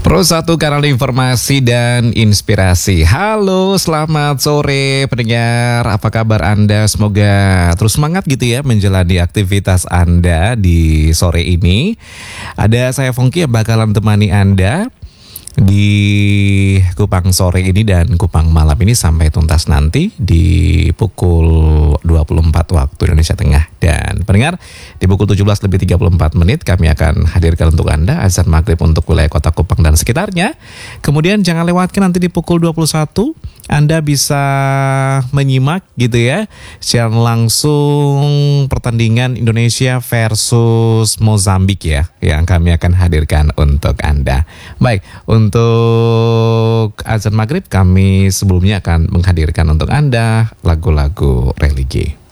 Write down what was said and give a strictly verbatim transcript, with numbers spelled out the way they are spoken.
Pro satu kanal informasi dan inspirasi. Halo, selamat sore pendengar. Apa kabar Anda? Semoga terus semangat gitu ya menjalani aktivitas Anda di sore ini. Ada saya Fongki yang bakalan temani Anda di Kupang sore ini dan Kupang malam ini sampai tuntas nanti di pukul dua puluh empat waktu Indonesia Tengah. Dan pendengar, di pukul tujuh belas lebih tiga puluh empat menit kami akan hadirkan untuk Anda azan maghrib untuk wilayah kota Kupang dan sekitarnya. Kemudian jangan lewatkan nanti di pukul dua puluh satu Anda bisa menyimak gitu ya secara langsung pertandingan Indonesia versus Mozambik ya, yang kami akan hadirkan untuk Anda. Baik, untuk azan maghrib kami sebelumnya akan menghadirkan untuk Anda lagu-lagu religi.